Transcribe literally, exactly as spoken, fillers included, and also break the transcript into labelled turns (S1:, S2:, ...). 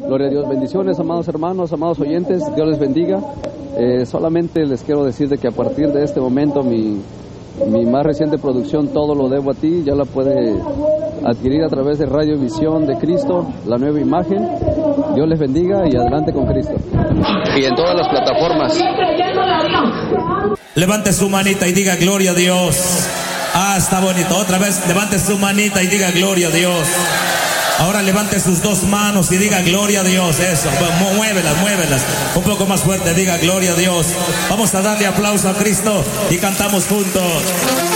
S1: Gloria a Dios. Bendiciones, amados hermanos, amados oyentes. Dios les bendiga. Eh, solamente les quiero decir de que a partir de este momento mi, mi más reciente producción, Todo lo debo a ti, ya la puede adquirir a través de Radio Visión de Cristo, la nueva imagen. Dios les bendiga y adelante con Cristo. Y en todas las plataformas.
S2: Levante su manita y diga gloria a Dios. Ah, está bonito. Otra vez, levante su manita y diga gloria a Dios. Ahora levante sus dos manos y diga gloria a Dios. Eso, muévelas, muévelas. Un poco más fuerte, diga gloria a Dios. Vamos a darle aplauso a Cristo y cantamos juntos.